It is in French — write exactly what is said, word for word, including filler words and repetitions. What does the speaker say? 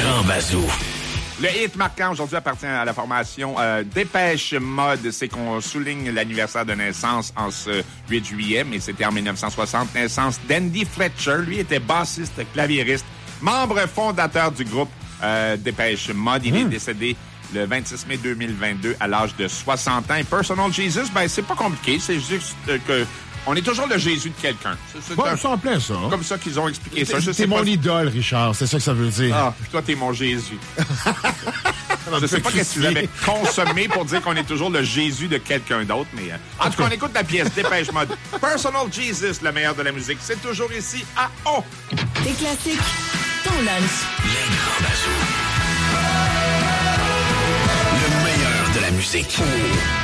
Grand Bazou. Le hit marquant aujourd'hui appartient à la formation euh, Dépêche Mode. C'est qu'on souligne l'anniversaire de naissance en ce huit juillet, mais c'était en dix-neuf cent soixante, naissance d'Andy Fletcher. Lui était bassiste, claviériste, membre fondateur du groupe euh, Dépêche Mode. Il mmh. est décédé le vingt-six mai deux mille vingt-deux à l'âge de soixante ans. Et Personal Jesus, ben c'est pas compliqué, c'est juste que on est toujours le Jésus de quelqu'un. C'est, c'est ouais, un... ça en plaît, ça. Comme ça qu'ils ont expliqué t'es, ça. Je t'es sais mon pas... idole, Richard. C'est ça que ça veut dire. Ah, puis toi, t'es mon Jésus. Je sais pas qu'est-ce que tu avais consommé pour dire qu'on est toujours le Jésus de quelqu'un d'autre, mais... En, en tout cas, on écoute la pièce Dépêche Mode. Personal Jesus, le meilleur de la musique. C'est toujours ici à O. Des classiques, ton lunch. Les Grands Bazou. Le meilleur de la musique.